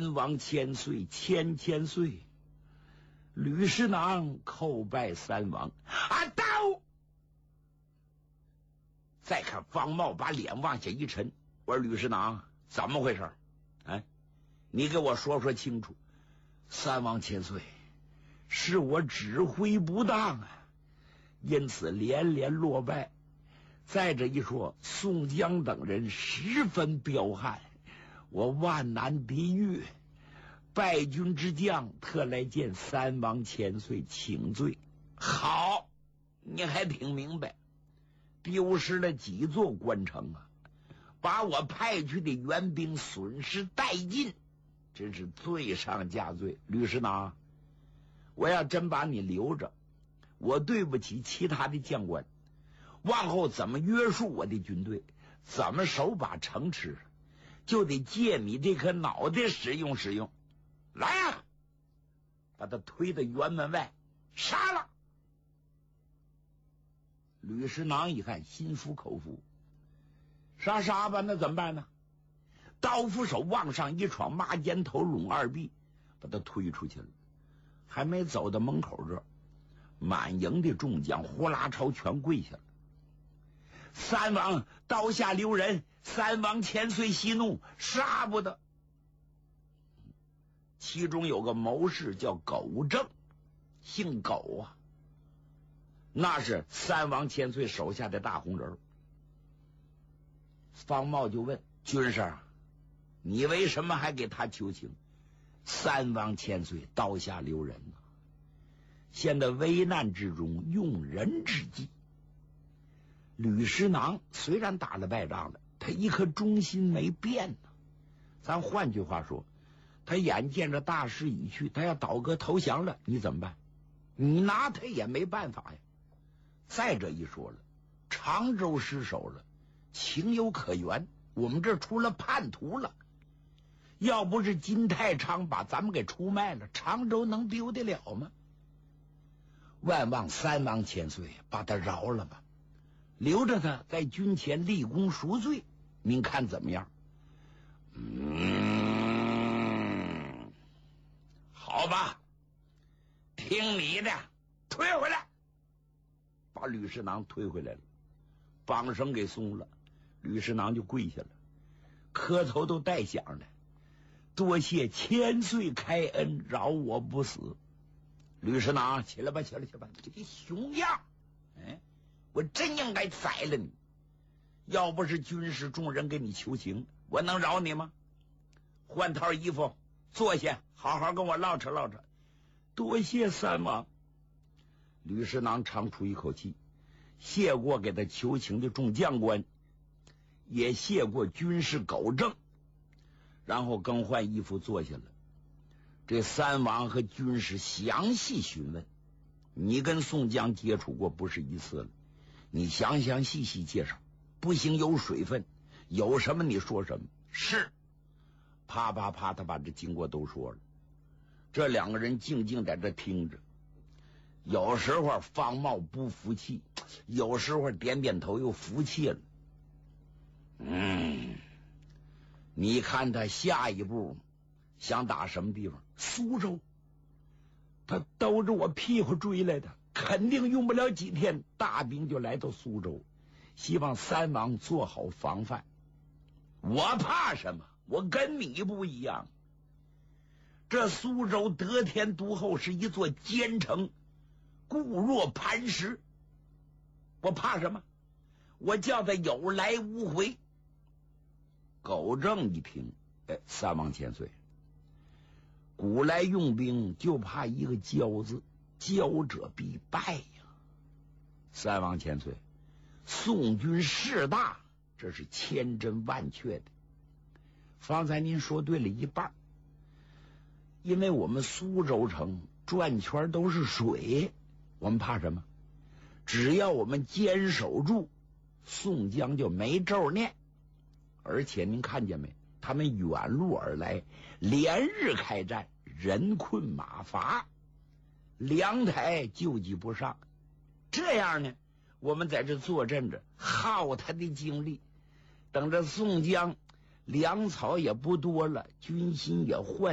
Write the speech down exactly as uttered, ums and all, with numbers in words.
三王千岁，千千岁。吕师囊叩拜三王。啊，到！再看方茂把脸往下一沉，我说吕师囊，怎么回事？哎，你给我说说清楚。三王千岁，是我指挥不当啊，因此连连落败。再者一说，宋江等人十分彪悍，我万难抵御。败军之将特来见三王千岁请罪。好，你还挺明白，丢失了几座关城啊，把我派去的援兵损失殆尽，真是罪上加罪。吕师囊，我要真把你留着，我对不起其他的将官，往后怎么约束我的军队，怎么手把城池，就得借你这颗脑袋使用使用。来呀、啊，把他推到辕门外杀了。吕师囊一看，心服口服，杀杀吧，那怎么办呢？刀斧手往上一闯，马肩头拢二臂，把他推出去了。还没走到门口这儿，满营的众将呼啦朝全跪下了。三王刀下留人，三王千岁息怒，杀不得。其中有个谋士叫苟正，姓苟啊，那是三王千岁手下的大红人。方茂就问军师，你为什么还给他求情？三王千岁刀下留人啊，现在危难之中用人之计。吕师囊虽然打了败仗了，他一颗忠心没变呢。咱换句话说，他眼见着大势已去，他要倒戈投降了，你怎么办？你拿他也没办法呀。再者一说了，常州失守了，情有可原，我们这出了叛徒了。要不是金太昌把咱们给出卖了，常州能丢得了吗？万望三王千岁把他饶了吧，留着他在军前立功赎罪，您看怎么样？嗯，好吧，听你的，推回来。把吕师囊推回来了，绑绳给松了，吕师囊就跪下了，磕头都带响的，多谢千岁开恩，饶我不死。吕师囊，起来吧，起来，起来吧，这个熊样，哎，我真应该宰了你。要不是军师众人给你求情，我能饶你吗？换套衣服，坐下，好好跟我唠扯唠扯。多谢三王。吕师囊长出一口气，谢过给他求情的众将官，也谢过军师苟正，然后更换衣服坐下了。这三王和军师详细询问，你跟宋江接触过不是一次了，你详详细细介绍，不行有水分，有什么你说什么。是，啪啪啪，他把这经过都说了。这两个人静静在这听着，有时候方茂不服气，有时候点点头又服气了。嗯，你看他下一步想打什么地方？苏州，他兜着我屁股追来的，肯定用不了几天，大兵就来到苏州。希望三王做好防范。我怕什么？我跟你不一样。这苏州得天独厚，是一座坚城，固若磐石。我怕什么？我叫他有来无回。苟正一听，哎，三王千岁，古来用兵就怕一个骄字，骄者必败呀。三王千岁，宋军势大，这是千真万确的。方才您说对了一半，因为我们苏州城转圈都是水，我们怕什么？只要我们坚守住，宋江就没咒念。而且您看见没？他们远路而来，连日开战，人困马乏，粮台救济不上。这样呢，我们在这坐镇着，耗他的精力，等着宋江粮草也不多了，军心也换